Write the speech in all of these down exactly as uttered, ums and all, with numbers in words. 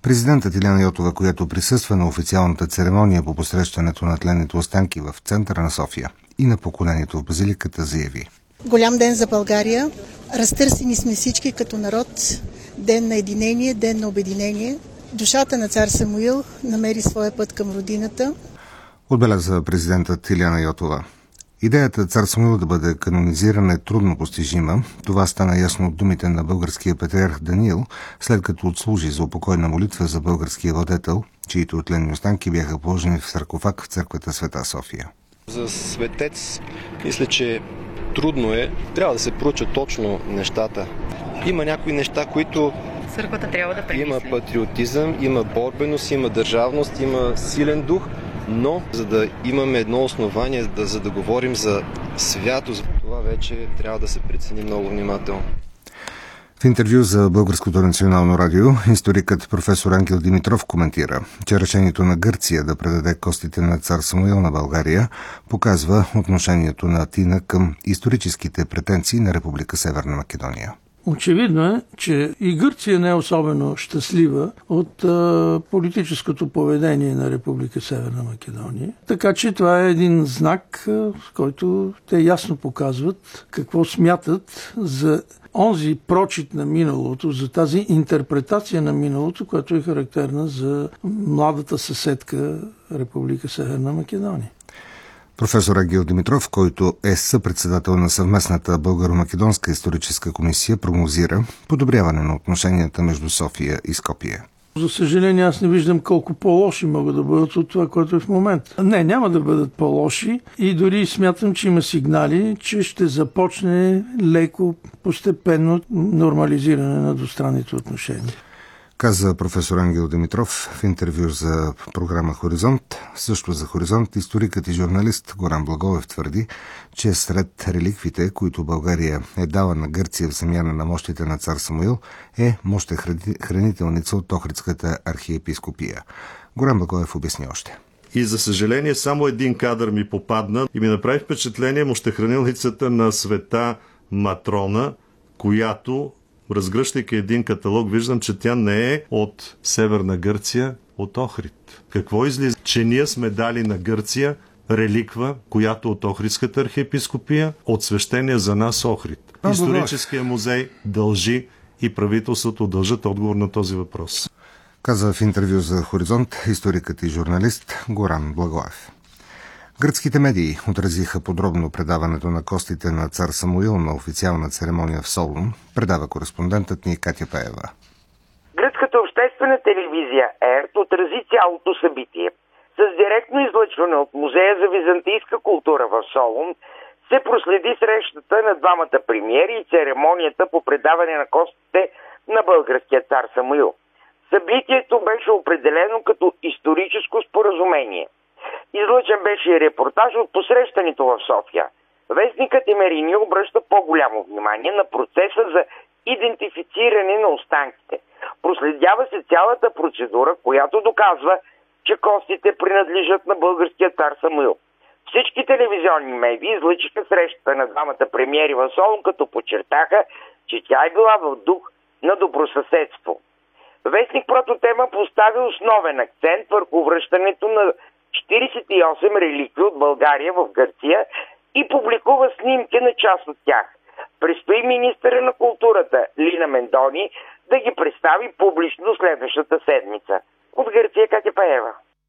Президентът Илияна Йотова, която присъства на официалната церемония по посрещането на тленните останки в центъра на София и на поклонението в базиликата, заяви: Голям ден за България. Разтърсени сме всички като народ. Ден на единение, ден на обединение. Душата на цар Самуил намери своя път към родината. Отбеляза президентът Илияна Йотова. Идеята цар Самуил да бъде канонизиран е трудно постижима. Това стана ясно от думите на българския патриарх Даниил, след като отслужи за упокойна молитва за българския владетел, чието тленни останки бяха положени в саркофаг в църквата Света София. За светец мисля, че трудно е. Трябва да се проучат точно нещата. Има някои неща, които църквата трябва да премисли. Има патриотизъм, има борбеност, има държавност, има силен дух, но за да имаме едно основание, да, за да говорим за святост, това вече трябва да се прецени много внимателно. В интервю за Българското национално радио, историкът професор Ангел Димитров коментира, че решението на Гърция да предаде костите на цар Самуил на България показва отношението на Атина към историческите претенции на Република Северна Македония. Очевидно е, че и Гърция не е особено щастлива от а, политическото поведение на Република Северна Македония. Така че това е един знак, в който те ясно показват какво смятат за онзи прочит на миналото, за тази интерпретация на миналото, която е характерна за младата съседка Република Северна Македония. Професор Ангел Димитров, който е съпредседател на съвместната българо-македонска историческа комисия, прогнозира подобряване на отношенията между София и Скопие. За съжаление, аз не виждам колко по-лоши могат да бъдат от това, което е в момента. Не, няма да бъдат по-лоши и дори смятам, че има сигнали, че ще започне леко, постепенно нормализиране на двустранните отношения. Каза професор Ангел Димитров в интервю за програма Хоризонт. Също за Хоризонт историкът и журналист Горан Благоев твърди, че сред реликвите, които България е дала на Гърция в замяна на мощите на цар Самуил, е мощехранителница от Охридската архиепископия. Горан Благоев обясни още. И за съжаление само един кадър ми попадна и ми направи впечатление мощехранилницата на света Матрона, която, разгръщайки един каталог, виждам, че тя не е от Северна Гърция, от Охрид. Какво излиза? Че ние сме дали на Гърция реликва, която от Охридската архиепископия, от свещения за нас Охрид. Историческия музей дължи и правителството дължат отговор на този въпрос. Каза в интервю за Хоризонт историкът и журналист Горан Благоев. Гръцките медии отразиха подробно предаването на костите на цар Самуил на официална церемония в Солун, предава кореспондентът ни Катя Пеева. Гръцката обществена телевизия ЕРТ отрази цялото събитие. С директно излъчване от Музея за византийска култура в Солун се проследи срещата на двамата премиери и церемонията по предаване на костите на българския цар Самуил. Събитието беше определено като историческо споразумение. Излъчен беше и репортаж от посрещането в София. Вестникът Емерини обръща по-голямо внимание на процеса за идентифициране на останките. Проследява се цялата процедура, която доказва, че костите принадлежат на българския цар Самуил. Всички телевизионни медии излъчиха срещата на двамата премиери в Солун, като подчертаха, че тя е била в дух на добросъседство. Вестник Прототема постави основен акцент върху връщането на четиридесет и осем реликви от България в Гърция и публикува снимки на част от тях. Предстои министъра на културата Лина Мендони да ги представи публично следващата седмица. От Гърция Катя Пеева.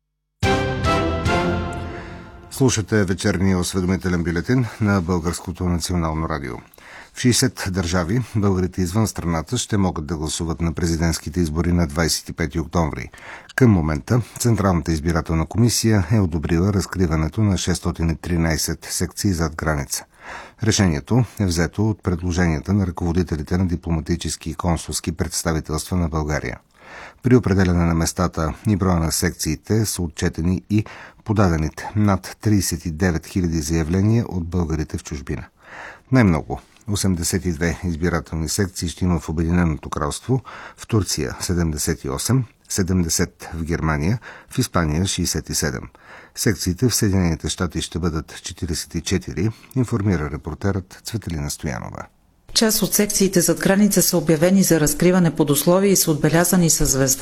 Слушате вечерния осведомителен бюлетин на Българското национално радио. В шейсет държави българите извън страната ще могат да гласуват на президентските избори на двадесет и пети октомври. Към момента Централната избирателна комисия е одобрила разкриването на шестстотин и тринадесет секции зад граница. Решението е взето от предложенията на ръководителите на дипломатически и консулски представителства на България. При определяне на местата и броя на секциите са отчетени и подадените над тридесет и девет хиляди заявления от българите в чужбина. Най-много осемдесет и две избирателни секции ще има в Обединеното кралство, в Турция седемдесет и осем, седемдесет в Германия, в Испания шейсет и седем. Секциите в Съединените щати ще бъдат четиридесет и четири, информира репортерът Цветелина Стоянова. Част от секциите зад граница са обявени за разкриване под условия и са отбелязани със звезда.